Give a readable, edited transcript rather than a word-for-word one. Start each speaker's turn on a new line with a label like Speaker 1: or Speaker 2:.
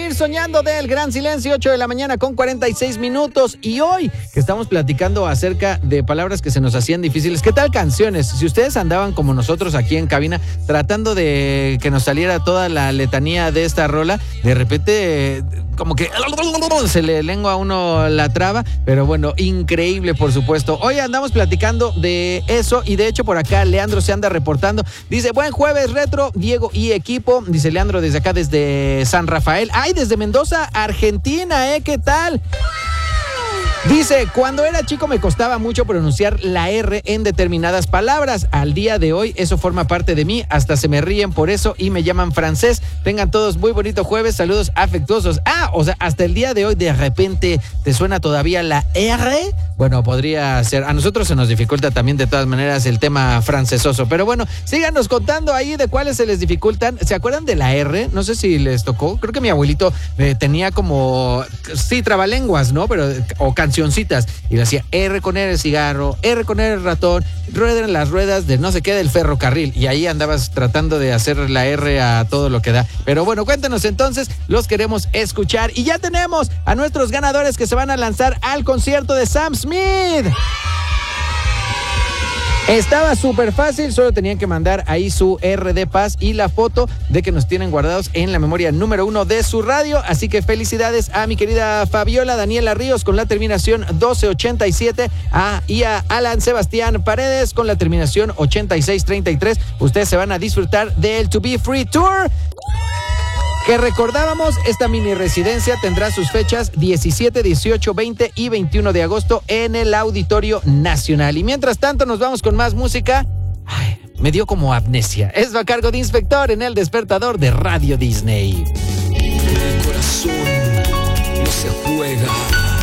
Speaker 1: seguir soñando del Gran Silencio, 8 de la mañana con 46 minutos. Y hoy que estamos platicando acerca de palabras que se nos hacían difíciles. ¿Qué tal canciones? Si ustedes andaban como nosotros aquí en cabina tratando de que nos saliera toda la letanía de esta rola, de repente como que se le lengua a uno la traba, pero bueno, increíble por supuesto. Hoy andamos platicando de eso y de hecho por acá Leandro se anda reportando. Dice, buen jueves retro, Diego y equipo. Dice Leandro desde acá, desde San Rafael. ¡Ay, desde Mendoza, Argentina! ¿Qué tal? Dice, cuando era chico me costaba mucho pronunciar la R en determinadas palabras. Al día de hoy eso forma parte de mí, hasta se me ríen por eso y me llaman francés. Tengan todos muy bonito jueves, saludos afectuosos. O sea, hasta el día de hoy de repente te suena todavía la R. Bueno, podría ser, a nosotros se nos dificulta también de todas maneras el tema francesoso, pero bueno, síganos contando ahí de cuáles se les dificultan. ¿Se acuerdan de la R? No sé si les tocó, creo que mi abuelito tenía como, sí, trabalenguas, ¿no? Pero, o cancioncitas, y le hacía R con R el cigarro, R con R el ratón, rueden las ruedas de no sé qué del ferrocarril, y ahí andabas tratando de hacer la R a todo lo que da. Pero bueno, cuéntenos entonces, los queremos escuchar, y ya tenemos a nuestros ganadores que se van a lanzar al concierto de Sam Smith. Estaba súper fácil, solo tenían que mandar ahí su R de paz y la foto de que nos tienen guardados en la memoria número 1 de su radio. Así que felicidades a mi querida Fabiola Daniela Ríos con la terminación 1287 y a Alan Sebastián Paredes con la terminación 8633. Ustedes se van a disfrutar del To Be Free Tour. Que recordábamos, esta mini residencia tendrá sus fechas 17, 18, 20 y 21 de agosto en el Auditorio Nacional. Y mientras tanto nos vamos con más música. Ay, me dio como amnesia. Esto a cargo de Inspector en El Despertador de Radio Disney.
Speaker 2: El corazón no se juega.